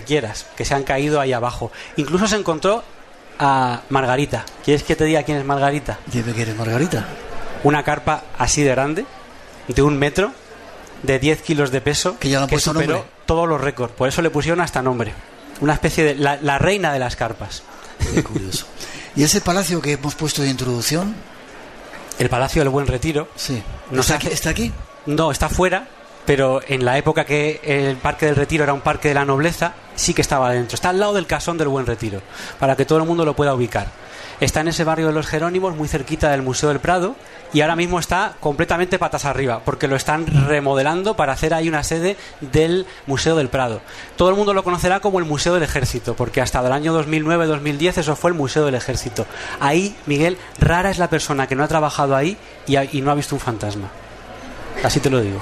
quieras, que se han caído ahí abajo. Incluso se encontró a Margarita. ¿Quieres que te diga quién es Margarita? Dime quién es Margarita. Una carpa así de grande, de 1 metro, de 10 kilos de peso, que ya le han puesto superó nombre. Todos los récords. Por eso le pusieron hasta nombre. Una especie de la reina de las carpas. Qué curioso. ¿Y ese palacio que hemos puesto de introducción? El Palacio del Buen Retiro. Sí. No ¿Está aquí? No, está fuera, pero en la época que el Parque del Retiro era un parque de la nobleza, sí que estaba dentro. Está al lado del Casón del Buen Retiro, para que todo el mundo lo pueda ubicar. Está en ese barrio de los Jerónimos, muy cerquita del Museo del Prado, y ahora mismo está completamente patas arriba, porque lo están remodelando para hacer ahí una sede del Museo del Prado. Todo el mundo lo conocerá como el Museo del Ejército, porque hasta el año 2009-2010 eso fue el Museo del Ejército. Ahí, Miguel, rara es la persona que no ha trabajado ahí y no ha visto un fantasma. Así te lo digo.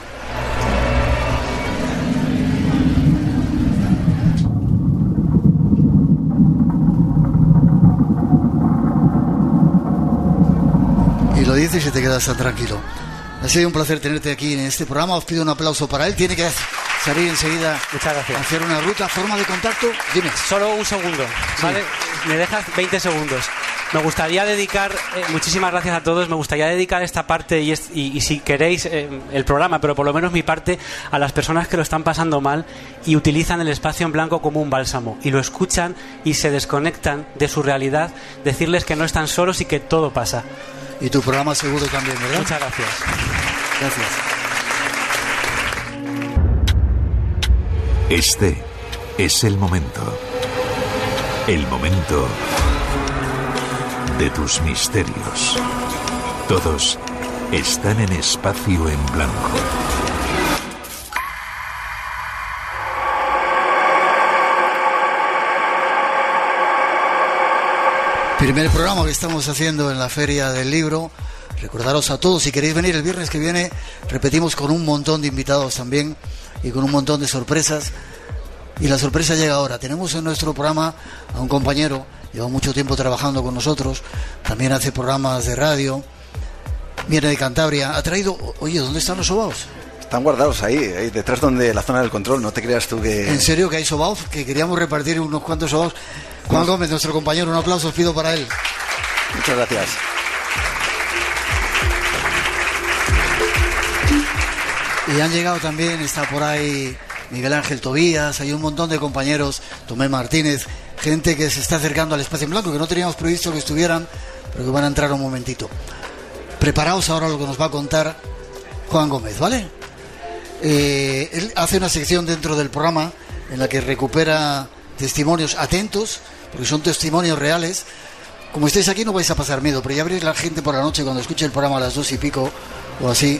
Y lo dices y te quedas tan tranquilo. Ha sido un placer tenerte aquí en este programa. Os pido un aplauso para él. Tiene que salir enseguida. Muchas gracias. A hacer una ruta, forma de contacto. Dime. Solo un segundo, ¿vale? Sí. Me dejas 20 segundos. Me gustaría dedicar, muchísimas gracias a todos, me gustaría dedicar esta parte y si queréis el programa, pero por lo menos mi parte, a las personas que lo están pasando mal y utilizan el espacio en blanco como un bálsamo y lo escuchan y se desconectan de su realidad, decirles que no están solos y que todo pasa. Y tu programa seguro también, ¿verdad? Muchas gracias. Gracias. Este es el momento. El momento de tus misterios. Todos están en espacio en blanco. Primer programa que estamos haciendo en la Feria del Libro. Recordaros a todos, si queréis venir el viernes que viene, repetimos con un montón de invitados también y con un montón de sorpresas. Y la sorpresa llega ahora. Tenemos en nuestro programa a un compañero, lleva mucho tiempo trabajando con nosotros, también hace programas de radio, viene de Cantabria, ha traído... Oye, ¿dónde están los sobaos? Están guardados ahí detrás donde la zona del control, no te creas tú que... ¿En serio que hay sobaos? Que queríamos repartir unos cuantos sobaos. Juan Gómez, nuestro compañero, un aplauso os pido para él. Muchas gracias. Y han llegado también, está por ahí Miguel Ángel Tobías, hay un montón de compañeros, Tomé Martínez, gente que se está acercando al espacio en blanco, que no teníamos previsto que estuvieran, pero que van a entrar un momentito. Preparaos ahora lo que nos va a contar Juan Gómez, ¿vale? Él hace una sección dentro del programa en la que recupera testimonios atentos, porque son testimonios reales. Como estáis aquí no vais a pasar miedo, pero ya veréis la gente por la noche cuando escuche el programa a las 2 y pico o así.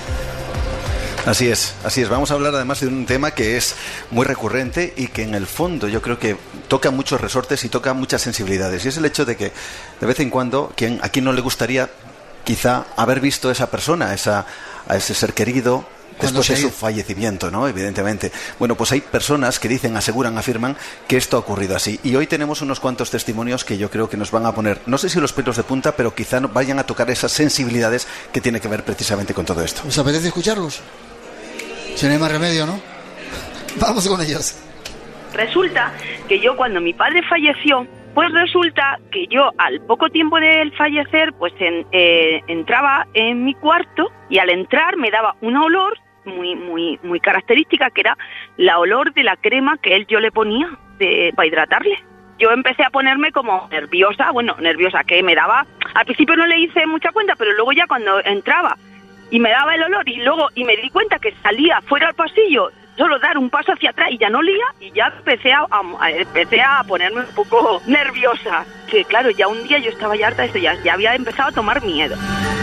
Así es. Vamos a hablar además de un tema que es muy recurrente y que en el fondo yo creo que toca muchos resortes y toca muchas sensibilidades. Y es el hecho de que de vez en cuando, a quien no le gustaría quizá haber visto a esa persona, a ese ser querido, después de su fallecimiento, ¿no? Evidentemente. Bueno, pues hay personas que dicen, aseguran, afirman que esto ha ocurrido así. Y hoy tenemos unos cuantos testimonios que yo creo que nos van a poner, no sé si los pelos de punta, pero quizá vayan a tocar esas sensibilidades que tienen que ver precisamente con todo esto. ¿Os apetece escucharlos? Si no hay más remedio, ¿no? Vamos con ellos. Resulta que yo cuando mi padre falleció, pues resulta que yo al poco tiempo de él fallecer, pues entraba en mi cuarto y al entrar me daba un olor muy característica, que era la olor de la crema que yo le ponía para hidratarle. Yo empecé a ponerme como nerviosa, que me daba, al principio no le hice mucha cuenta, pero luego ya cuando entraba y me daba el olor y me di cuenta que salía fuera al pasillo, solo dar un paso hacia atrás y ya no olía, y ya empecé a ponerme un poco nerviosa, que claro, ya un día yo estaba ya harta de esto, ya había empezado a tomar miedo.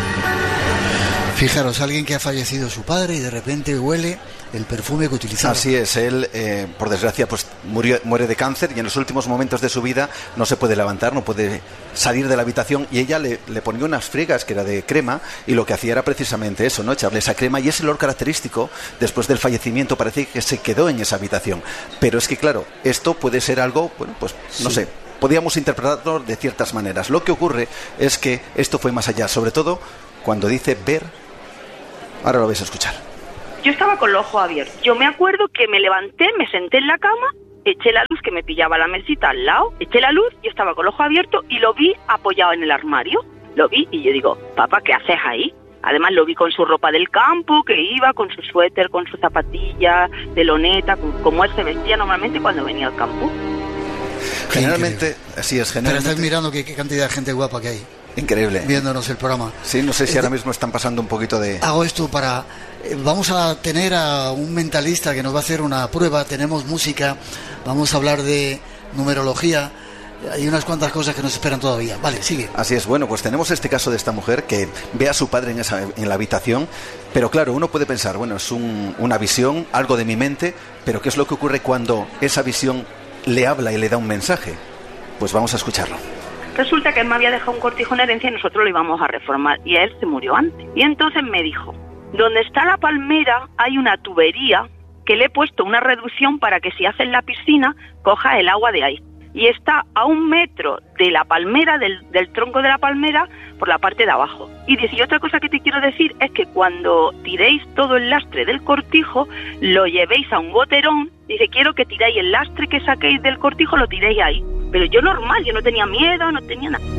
Fijaros, alguien que ha fallecido su padre y de repente huele el perfume que utilizaba. Así es, él, por desgracia, pues muere de cáncer y en los últimos momentos de su vida no se puede levantar, no puede salir de la habitación, y ella le ponía unas friegas que era de crema, y lo que hacía era precisamente eso, ¿no? Echarle esa crema, y ese olor característico después del fallecimiento parece que se quedó en esa habitación. Pero es que claro, esto puede ser algo, bueno, pues no sé, podíamos interpretarlo de ciertas maneras. Lo que ocurre es que esto fue más allá, sobre todo cuando dice ver. Ahora lo vais a escuchar. Yo estaba con los ojos abiertos. Yo me acuerdo que me levanté, me senté en la cama, eché la luz, que me pillaba la mesita al lado, eché la luz, yo estaba con el ojo abierto y lo vi apoyado en el armario. Lo vi y yo digo, papá, ¿qué haces ahí? Además lo vi con su ropa del campo, que iba con su suéter, con su zapatilla de loneta, como él se vestía normalmente cuando venía al campo. Generalmente, así es, generalmente. Pero estáis mirando qué cantidad de gente guapa que hay. Increíble. Viéndonos el programa. Sí, no sé si ahora mismo están pasando un poquito de... Hago esto para... vamos a tener a un mentalista que nos va a hacer una prueba. Tenemos música, vamos a hablar de numerología. Hay unas cuantas cosas que nos esperan todavía. Vale, sigue. Así es. Bueno, pues tenemos este caso de esta mujer que ve a su padre en la habitación, pero claro, uno puede pensar, bueno, es una visión, algo de mi mente, pero ¿qué es lo que ocurre cuando esa visión le habla y le da un mensaje? Pues vamos a escucharlo. Resulta que él me había dejado un cortijo en herencia y nosotros lo íbamos a reformar, y él se murió antes. Y entonces me dijo, donde está la palmera hay una tubería que le he puesto una reducción para que si haces la piscina coja el agua de ahí. Y está a 1 metro de la palmera, del tronco de la palmera, por la parte de abajo. Y dice, y otra cosa que te quiero decir es que cuando tiréis todo el lastre del cortijo, lo llevéis a un goterón. Dice, quiero que tiráis el lastre que saquéis del cortijo, lo tiréis ahí. Pero yo normal, yo no tenía miedo, no tenía nada.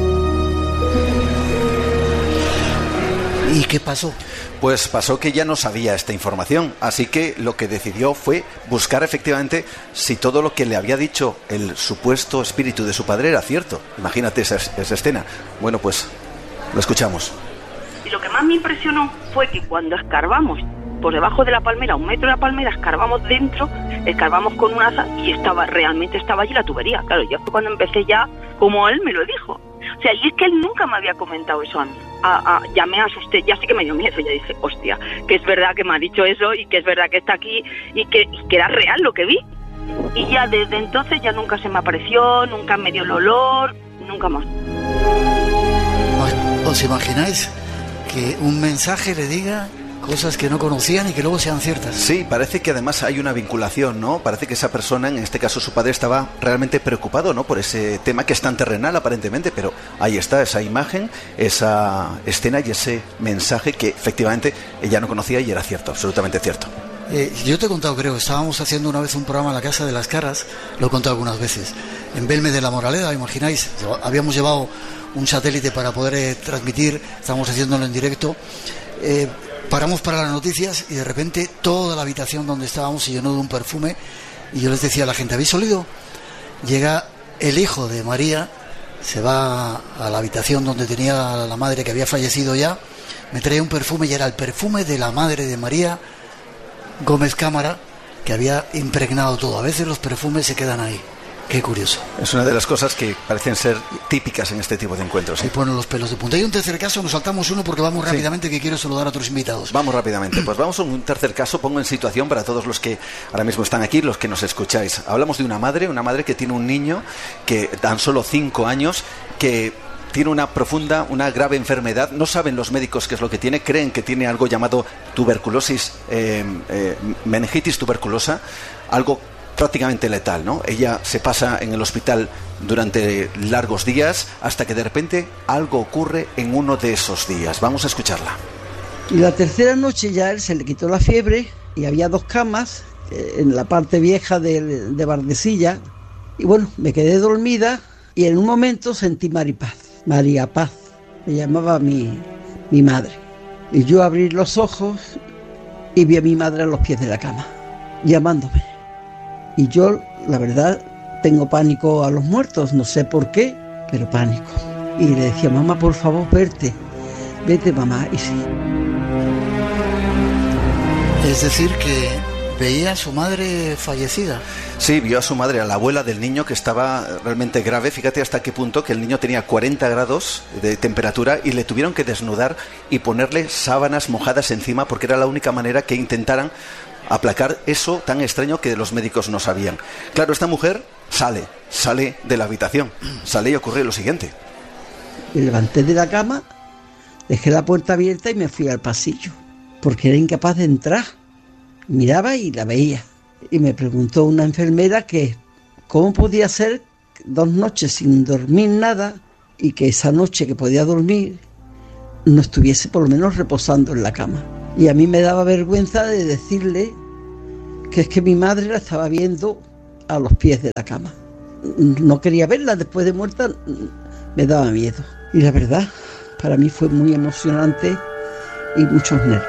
¿Y qué pasó? Pues pasó que ya no sabía esta información, así que lo que decidió fue buscar efectivamente si todo lo que le había dicho el supuesto espíritu de su padre era cierto. Imagínate esa escena. Bueno, pues lo escuchamos. Y lo que más me impresionó fue que cuando escarbamos por debajo de la palmera, a 1 metro de la palmera, escarbamos dentro, escarbamos con una asa y realmente estaba allí la tubería. Claro, yo fue cuando empecé ya, como él me lo dijo. O sea, y es que él nunca me había comentado eso a mí. Ya me asusté, ya sí que me dio miedo, ya dije, hostia, que es verdad que me ha dicho eso y que es verdad que está aquí y que era real lo que vi. Y ya desde entonces ya nunca se me apareció, nunca me dio el olor, nunca más. ¿Os imagináis que un mensaje le diga cosas que no conocían y que luego sean ciertas? Sí, parece que además hay una vinculación, ¿no? Parece que esa persona, en este caso su padre, estaba realmente preocupado, ¿no? Por ese tema que es tan terrenal aparentemente, pero ahí está esa imagen, esa escena y ese mensaje que efectivamente ella no conocía y era cierto, absolutamente cierto. Yo te he contado, creo, estábamos haciendo una vez un programa en la Casa de las Caras, lo he contado algunas veces, en Belme de la Moraleda, imagináis, habíamos llevado un satélite para poder transmitir, estábamos haciéndolo en directo, paramos para las noticias y de repente toda la habitación donde estábamos se llenó de un perfume y yo les decía a la gente, ¿habéis olido? Llega el hijo de María, se va a la habitación donde tenía la madre que había fallecido ya, me trae un perfume y era el perfume de la madre de María Gómez Cámara, que había impregnado todo. A veces los perfumes se quedan ahí. Qué curioso. Es una de las cosas que parecen ser típicas en este tipo de encuentros. Se ponen los pelos de punta. Hay un tercer caso, nos saltamos uno porque vamos rápidamente, que quiero saludar a otros invitados. Vamos rápidamente. Pues vamos a un tercer caso. Pongo en situación para todos los que ahora mismo están aquí, los que nos escucháis. Hablamos de una madre que tiene un niño que tan solo 5 años, que tiene una grave enfermedad. No saben los médicos qué es lo que tiene. Creen que tiene algo llamado tuberculosis, meningitis tuberculosa, algo prácticamente letal, ¿no? Ella se pasa en el hospital durante largos días hasta que de repente algo ocurre en uno de esos días. Vamos a escucharla. Y la tercera noche ya él se le quitó la fiebre y había 2 camas en la parte vieja de Bardesilla. Y bueno, me quedé dormida y en un momento sentí María Paz, me llamaba mi madre. Y yo abrí los ojos y vi a mi madre a los pies de la cama, llamándome. Y yo, la verdad, tengo pánico a los muertos, no sé por qué, pero pánico. Y le decía, mamá, por favor, vete, mamá, y sí. Es decir, que veía a su madre fallecida. Sí, vio a su madre, a la abuela del niño, que estaba realmente grave. Fíjate hasta qué punto que el niño tenía 40 grados de temperatura y le tuvieron que desnudar y ponerle sábanas mojadas encima porque era la única manera que intentaran aplacar eso tan extraño que los médicos no sabían. Claro, esta mujer sale de la habitación, sale y ocurre lo siguiente. Me levanté de la cama, dejé la puerta abierta y me fui al pasillo, porque era incapaz de entrar. Miraba y la veía. Y me preguntó una enfermera que cómo podía ser 2 noches sin dormir nada y que esa noche que podía dormir no estuviese por lo menos reposando en la cama. Y a mí me daba vergüenza de decirle que es que mi madre la estaba viendo a los pies de la cama. No quería verla, después de muerta me daba miedo. Y la verdad, para mí fue muy emocionante y muchos nervios.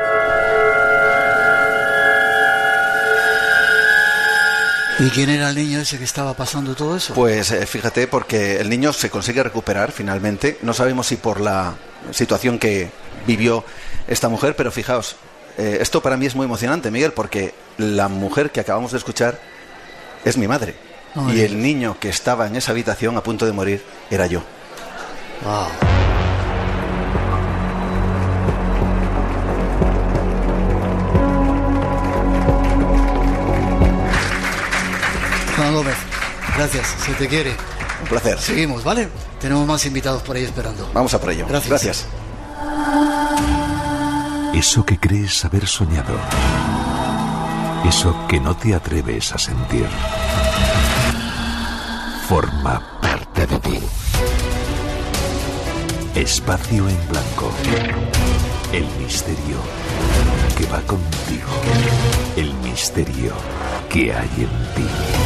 ¿Y quién era el niño ese que estaba pasando todo eso? Pues fíjate, porque el niño se consigue recuperar finalmente. No sabemos si por la situación que vivió esta mujer, pero fijaos, esto para mí es muy emocionante, Miguel, porque la mujer que acabamos de escuchar es mi madre. Y el niño que estaba en esa habitación a punto de morir era yo. Wow. Juan Gómez, gracias, se te quiere. Un placer. Seguimos, ¿vale? Tenemos más invitados por ahí esperando. Vamos a por ello. Gracias. Eso que crees haber soñado, eso que no te atreves a sentir, forma parte de ti. Espacio en Blanco. El misterio que va contigo. El misterio que hay en ti.